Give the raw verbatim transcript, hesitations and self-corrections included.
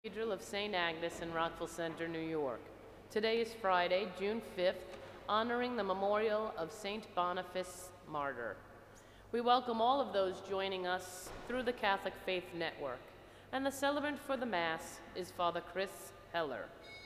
Cathedral of Saint Agnes in Rockville Center, New York. Today is Friday, June fifth, honoring the memorial of Saint Boniface, Martyr. We welcome all of those joining us through the Catholic Faith Network, and the celebrant for the Mass is Father Chris Heller.